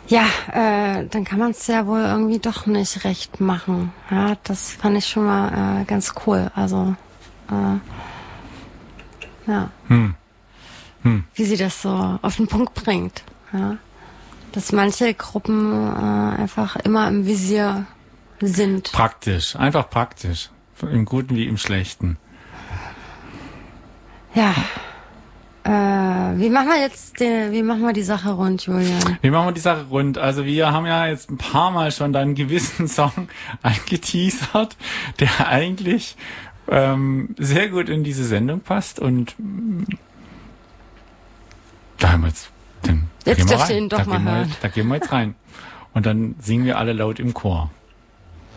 Ja, dann kann man es ja wohl irgendwie doch nicht recht machen. Ja, das fand ich schon mal ganz cool. Also, ja. Wie sie das so auf den Punkt bringt. Ja. Dass manche Gruppen einfach immer im Visier sind. Praktisch, einfach praktisch. Im Guten wie im Schlechten. Ja. Wie machen wir die Sache rund, Julian? Wie machen wir die Sache rund? Also wir haben ja jetzt ein paar Mal schon deinen gewissen Song angeteasert, der eigentlich sehr gut in diese Sendung passt und da haben wir jetzt Jetzt dürft ihr ihn doch mal hören. Da gehen wir jetzt rein. Und dann singen wir alle laut im Chor.